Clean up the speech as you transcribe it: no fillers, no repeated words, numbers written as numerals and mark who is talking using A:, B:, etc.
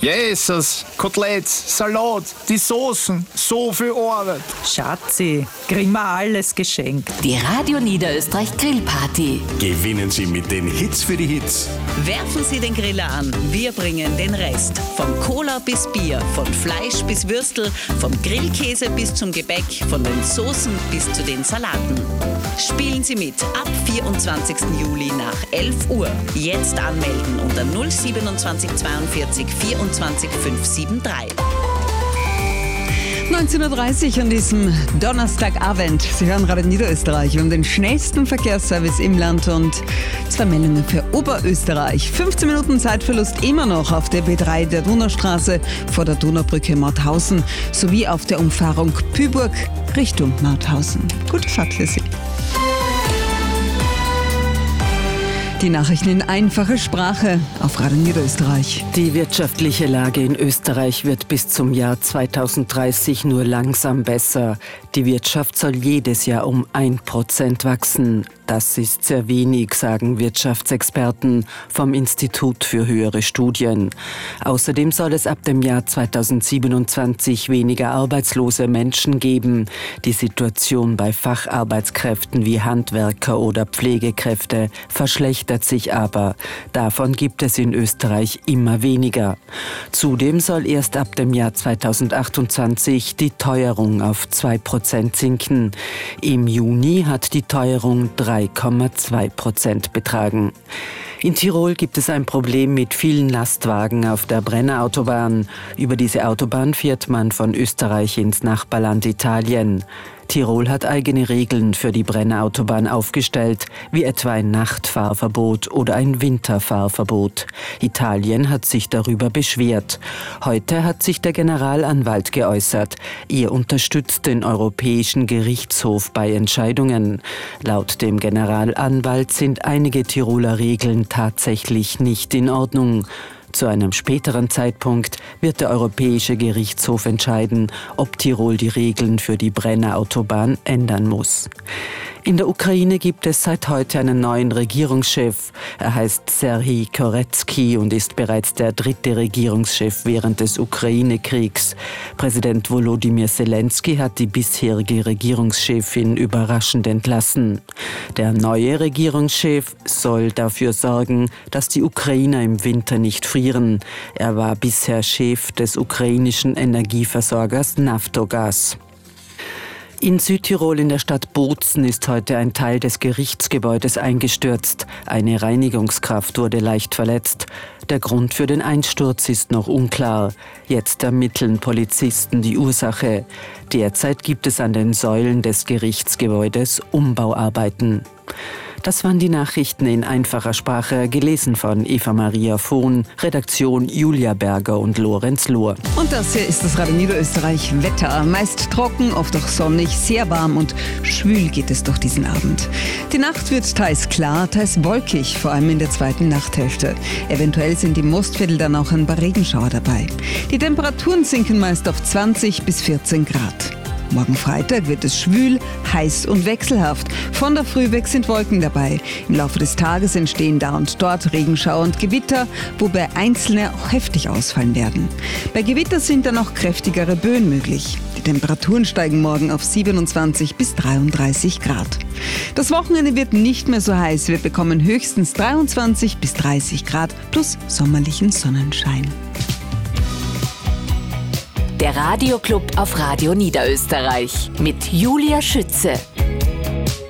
A: Jesus, Koteletts, Salat, die Soßen, so viel Arbeit.
B: Schatzi, kriegen wir alles geschenkt.
C: Die Radio Niederösterreich Grillparty.
D: Gewinnen Sie mit den Hits für die Hits.
E: Werfen Sie den Griller an, wir bringen den Rest. Von Cola bis Bier, von Fleisch bis Würstel, vom Grillkäse bis zum Gebäck, von den Soßen bis zu den Salaten. Spielen Sie mit ab 24. Juli nach 11 Uhr. Jetzt anmelden unter 027 42 24 573.
F: 19.30 Uhr an diesem Donnerstagabend. Sie hören Radio Niederösterreich. Wir haben den schnellsten Verkehrsservice im Land und 2 Meldungen für Oberösterreich. 15 Minuten Zeitverlust immer noch auf der B3 der Donaustraße vor der Donaubrücke Mauthausen sowie auf der Umfahrung Püburg Richtung Mauthausen. Gute Fahrt für Sie. Die Nachrichten in einfacher Sprache auf Radio Niederösterreich.
G: Die wirtschaftliche Lage in Österreich wird bis zum Jahr 2030 nur langsam besser. Die Wirtschaft soll jedes Jahr um 1% wachsen. Das ist sehr wenig, sagen Wirtschaftsexperten vom Institut für höhere Studien. Außerdem soll es ab dem Jahr 2027 weniger arbeitslose Menschen geben. Die Situation bei Facharbeitskräften wie Handwerker oder Pflegekräfte verschlechtert sich aber. Davon gibt es in Österreich immer weniger. Zudem soll erst ab dem Jahr 2028 die Teuerung auf 2% sinken. Im Juni hat die Teuerung 3,2% betragen. In Tirol gibt es ein Problem mit vielen Lastwagen auf der Brennerautobahn. Über diese Autobahn fährt man von Österreich ins Nachbarland Italien. Tirol hat eigene Regeln für die Brennerautobahn aufgestellt, wie etwa ein Nachtfahrverbot oder ein Winterfahrverbot. Italien hat sich darüber beschwert. Heute hat sich der Generalanwalt geäußert. Er unterstützt den Europäischen Gerichtshof bei Entscheidungen. Laut dem Generalanwalt sind einige Tiroler Regeln tatsächlich nicht in Ordnung. Zu einem späteren Zeitpunkt wird der Europäische Gerichtshof entscheiden, ob Tirol die Regeln für die Brennerautobahn ändern muss. In der Ukraine gibt es seit heute einen neuen Regierungschef. Er heißt Serhij Koretsky und ist bereits der 3. Regierungschef während des Ukraine-Kriegs. Präsident Volodymyr Zelensky hat die bisherige Regierungschefin überraschend entlassen. Der neue Regierungschef soll dafür sorgen, dass die Ukrainer im Winter nicht frieren. Er war bisher Chef des ukrainischen Energieversorgers Naftogaz. In Südtirol in der Stadt Bozen ist heute ein Teil des Gerichtsgebäudes eingestürzt. Eine Reinigungskraft wurde leicht verletzt. Der Grund für den Einsturz ist noch unklar. Jetzt ermitteln Polizisten die Ursache. Derzeit gibt es an den Säulen des Gerichtsgebäudes Umbauarbeiten. Das waren die Nachrichten in einfacher Sprache, gelesen von Eva-Maria Vohn, Redaktion Julia Berger und Lorenz Lohr.
F: Und das hier ist das Radio Niederösterreich Wetter. Meist trocken, oft auch sonnig, sehr warm und schwül geht es durch diesen Abend. Die Nacht wird teils klar, teils wolkig, vor allem in der zweiten Nachthälfte. Eventuell sind im Mostviertel dann auch ein paar Regenschauer dabei. Die Temperaturen sinken meist auf 20 bis 14 Grad. Morgen Freitag wird es schwül, heiß und wechselhaft. Von der Früh weg sind Wolken dabei. Im Laufe des Tages entstehen da und dort Regenschauer und Gewitter, wobei einzelne auch heftig ausfallen werden. Bei Gewitter sind dann auch kräftigere Böen möglich. Die Temperaturen steigen morgen auf 27 bis 33 Grad. Das Wochenende wird nicht mehr so heiß. Wir bekommen höchstens 23 bis 30 Grad plus sommerlichen Sonnenschein.
C: Der Radioclub auf Radio Niederösterreich mit Julia Schütze.